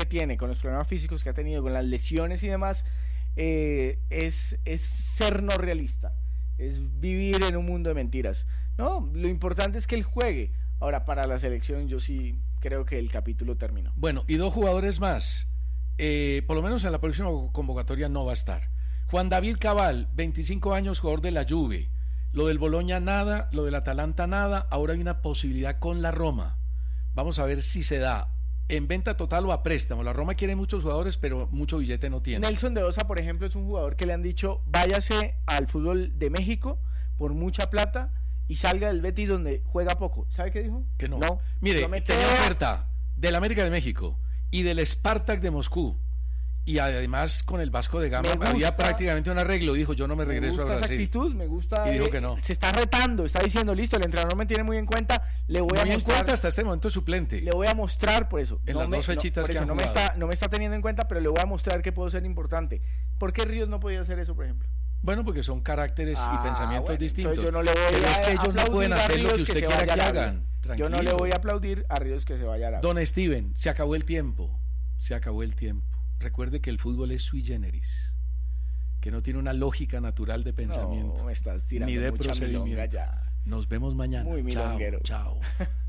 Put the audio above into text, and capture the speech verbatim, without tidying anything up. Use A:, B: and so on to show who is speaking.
A: tiene, con los problemas físicos que ha tenido, con las lesiones y demás, eh, es, es ser no realista, es vivir en un mundo de mentiras. No, lo importante es que él juegue. Ahora, para la selección yo sí creo que el capítulo terminó.
B: Bueno, y dos jugadores más, eh, por lo menos en la próxima convocatoria no va a estar. Juan David Cabal, veinticinco años, jugador de la Juve. Lo del Bologna nada, lo del Atalanta nada, ahora hay una posibilidad con la Roma. Vamos a ver si se da en venta total o a préstamo. La Roma quiere muchos jugadores, pero mucho billete no tiene.
A: Nelson de Osa, por ejemplo, es un jugador que le han dicho váyase al fútbol de México por mucha plata y salga del Betis donde juega poco. ¿Sabe qué dijo?
B: Que no.
A: No.
B: Mire,
A: no me
B: tenía
A: queda...
B: oferta del América de México y del Spartak de Moscú. Y además con el Vasco de Gama
A: gusta,
B: había prácticamente un arreglo. Dijo, yo no me regreso
A: me gusta
B: a Brasil.
A: Esa actitud, me gusta.
B: Y dijo
A: eh,
B: que no.
A: Se está retando, está diciendo, listo, el entrenador me tiene muy en cuenta, le voy
B: muy
A: a
B: en
A: mostrar.
B: cuenta hasta este momento suplente.
A: Le voy a mostrar por eso.
B: En
A: no
B: las
A: me,
B: dos fechitas
A: no, por
B: que
A: eso,
B: han
A: no me
B: jugado.
A: está, no me está teniendo en cuenta, pero le voy a mostrar que puedo ser importante. ¿Por qué Ríos no podía hacer eso, por ejemplo?
B: Bueno, porque son caracteres
A: Ah,
B: y pensamientos
A: bueno,
B: distintos.
A: Yo no le voy
B: pero
A: a
B: es que ellos no pueden
A: aplaudir a
B: hacer lo que
A: Ríos
B: usted
A: se
B: quiera
A: vaya
B: que
A: a Arabia.
B: hagan. Tranquilo.
A: Yo no le voy a aplaudir a Ríos que se vaya a Arabia.
B: Don Steven, se acabó el tiempo. Se acabó el tiempo. Recuerde que el fútbol es sui generis, que no tiene una lógica natural de pensamiento,
A: no, me estás tirando
B: ni de
A: mucha
B: procedimiento.
A: milonga ya.
B: Nos vemos mañana.
A: Muy milonguero.
B: Chao, chao.